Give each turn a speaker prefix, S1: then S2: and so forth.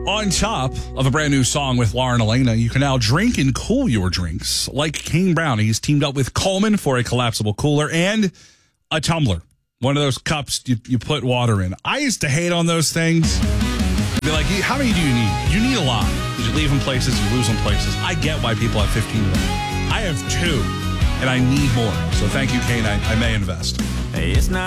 S1: On top of a brand new song with Lauren Elena, you can now drink and cool your drinks like Kane Brown. He's teamed up with Coleman for a collapsible cooler and a tumbler. One of those cups you put water in. I used to hate on those things. Be like, how many do you need? You need a lot. Because you leave them places, you lose them places. I get why people have 15 of them. I have 2, and I need more. So thank you, Kane. I may invest.
S2: It's not